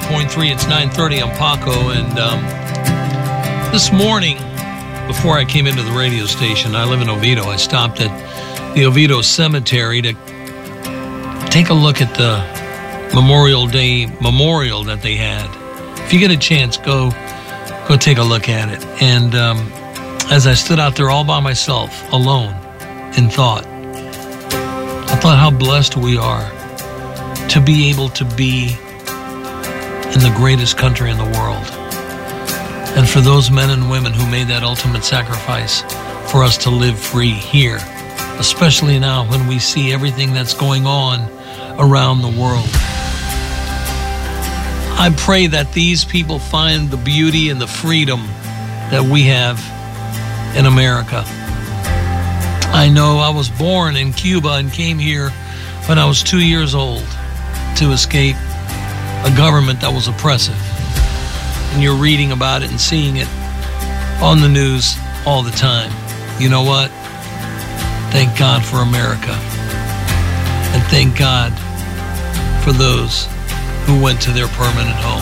88.3. It's 9:30. I'm Paco, and this morning, before I came into the radio station, I live in Oviedo. I stopped at the Oviedo Cemetery to take a look at the Memorial Day memorial that they had. If you get a chance, go take a look at it. And as I stood out there all by myself, alone, in thought, I thought how blessed we are to be able to be in the greatest country in the world. And for those men and women who made that ultimate sacrifice for us to live free here, especially now when we see everything that's going on around the world. I pray that these people find the beauty and the freedom that we have in America. I know I was born in Cuba and came here when I was 2 years old to escape a government that was oppressive. And you're reading about it and seeing it on the news all the time. You know what? Thank God for America. And thank God for those who went to their permanent home.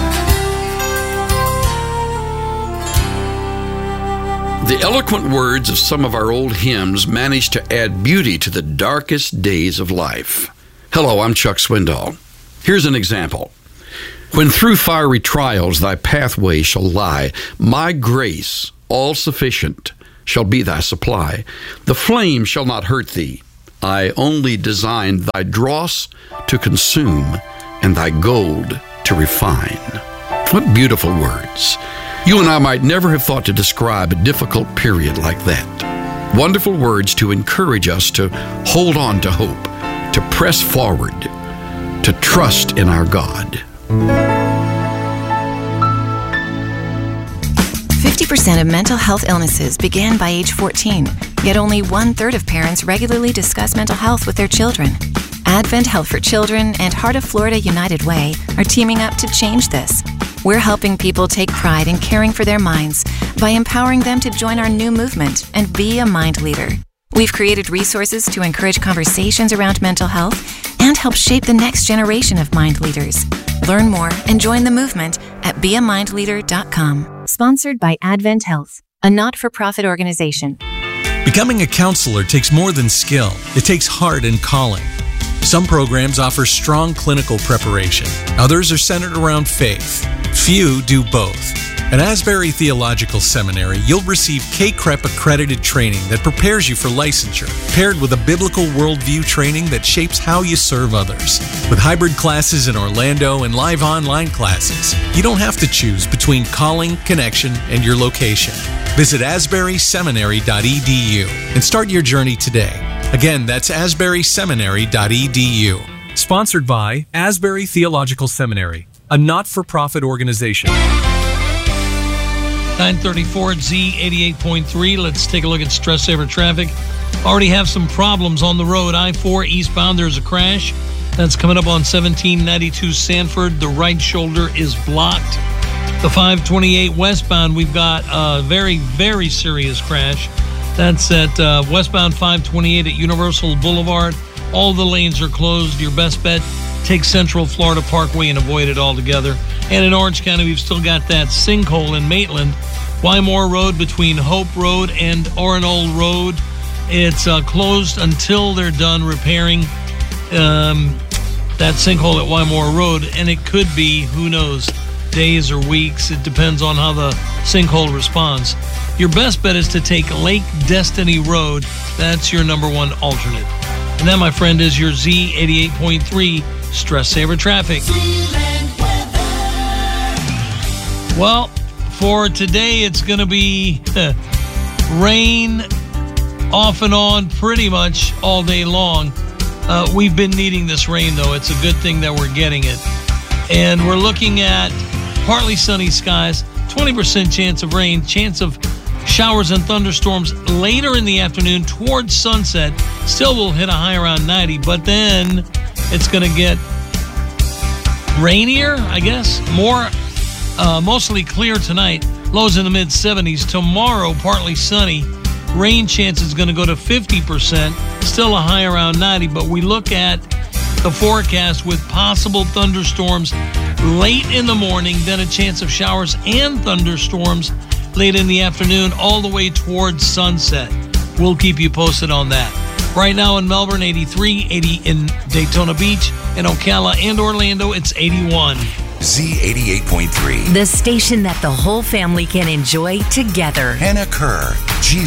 The eloquent words of some of our old hymns manage to add beauty to the darkest days of life. Hello, I'm Chuck Swindoll. Here's an example. When through fiery trials thy pathway shall lie, my grace, all sufficient, shall be thy supply. The flame shall not hurt thee. I only designed thy dross to consume and thy gold to refine. What beautiful words. You and I might never have thought to describe a difficult period like that. Wonderful words to encourage us to hold on to hope, to press forward, to trust in our God. 50% of mental health illnesses begin by age 14, yet only 1/3 of parents regularly discuss mental health with their children. Advent Health for Children and Heart of Florida United Way are teaming up to change this. We're helping people take pride in caring for their minds by empowering them to join our new movement and be a mind leader. We've created resources to encourage conversations around mental health and help shape the next generation of mind leaders. Learn more and join the movement at beamindleader.com. Sponsored by Advent Health, a not-for-profit organization. Becoming a counselor takes more than skill. It takes heart and calling. Some programs offer strong clinical preparation. Others are centered around faith. Few do both. At Asbury Theological Seminary, you'll receive CACREP accredited training that prepares you for licensure, paired with a biblical worldview training that shapes how you serve others. With hybrid classes in Orlando and live online classes, you don't have to choose between calling, connection, and your location. Visit asburyseminary.edu and start your journey today. Again, that's asburyseminary.edu. Sponsored by Asbury Theological Seminary, a not-for-profit organization. 934 at Z88.3. Let's take a look at Stress Saver traffic. Already have some problems on the road. I-4 eastbound, there's a crash. That's coming up on 1792 Sanford. The right shoulder is blocked. The 528 westbound, we've got a very, very serious crash. That's at westbound 528 at Universal Boulevard. All the lanes are closed. Your best bet, take Central Florida Parkway and avoid it altogether. And in Orange County, we've still got that sinkhole in Maitland. Wymore Road between Hope Road and Oronold Road. It's closed until they're done repairing that sinkhole at Wymore Road. And it could be, who knows, days or weeks. It depends on how the sinkhole responds. Your best bet is to take Lake Destiny Road. That's your number one alternate. And that, my friend, is your Z88.3 Stress Saver Traffic. Well, for today, it's going to be rain off and on pretty much all day long. We've been needing this rain, though. It's a good thing that we're getting it. And we're looking at partly sunny skies, 20% chance of rain, chance of showers and thunderstorms later in the afternoon towards sunset. Still will hit a high around 90, but then it's going to get rainier, I guess. Mostly clear tonight. Lows in the mid-70s. Tomorrow, partly sunny. Rain chance is going to go to 50%. Still a high around 90, but we look at The forecast with possible thunderstorms late in the morning, then a chance of showers and thunderstorms late in the afternoon, all the way towards sunset. We'll keep you posted on that. Right now in Melbourne, 83, 80 in Daytona Beach, in Ocala and Orlando, it's 81. Z88.3. The station that the whole family can enjoy together. Hannah Kerr.